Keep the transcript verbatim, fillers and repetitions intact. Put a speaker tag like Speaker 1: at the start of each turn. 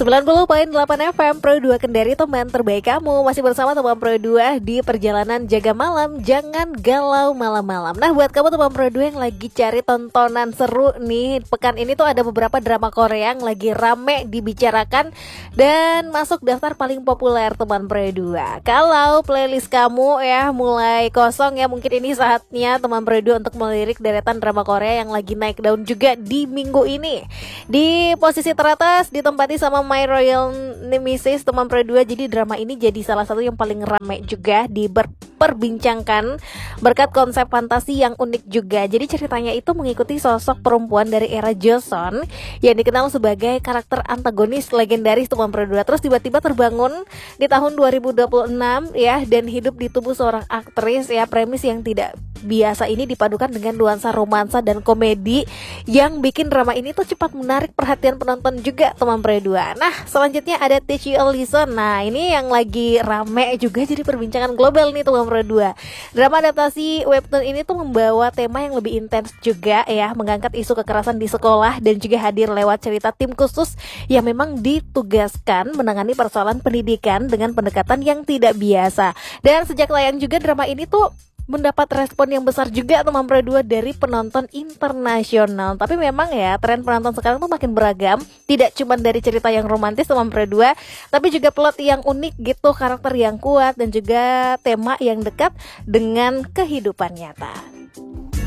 Speaker 1: sembilan puluh koma delapan F M Pro dua Kendari, teman terbaik kamu. Masih bersama teman Pro dua di perjalanan jaga malam. Jangan galau malam-malam. Nah, buat kamu teman Pro dua yang lagi cari tontonan seru nih, pekan ini tuh ada beberapa drama Korea yang lagi rame dibicarakan dan masuk daftar paling populer teman Pro dua. Kalau playlist kamu ya mulai kosong ya, mungkin ini saatnya teman Pro dua untuk melirik deretan drama Korea yang lagi naik daun juga di minggu ini. Di posisi teratas ditempati sama My Royal Nemesis teman Pro dua. Jadi drama ini jadi salah satu yang paling ramai juga diperbincangkan berkat konsep fantasi yang unik juga. Jadi ceritanya itu mengikuti sosok perempuan dari era Joseon yang dikenal sebagai karakter antagonis legendaris teman Pro dua. Terus tiba-tiba terbangun di tahun dua ribu dua puluh enam ya, dan hidup di tubuh seorang aktris ya. Premis yang tidak biasa ini dipadukan dengan nuansa romansa dan komedi yang bikin drama ini tuh cepat menarik perhatian penonton juga teman Pro dua. Nah, selanjutnya ada Teach You a Lesson. Nah, ini yang lagi rame juga jadi perbincangan global nih teman Pro dua. Drama adaptasi webtoon ini tuh membawa tema yang lebih intens juga ya, mengangkat isu kekerasan di sekolah dan juga hadir lewat cerita tim khusus yang memang ditugaskan menangani persoalan pendidikan dengan pendekatan yang tidak biasa. Dan sejak tayang juga drama ini tuh mendapat respon yang besar juga teman Pro dua dari penonton internasional. Tapi memang ya, tren penonton sekarang tuh makin beragam. Tidak cuma dari cerita yang romantis teman Pro dua, tapi juga plot yang unik gitu, karakter yang kuat dan juga tema yang dekat dengan kehidupan nyata.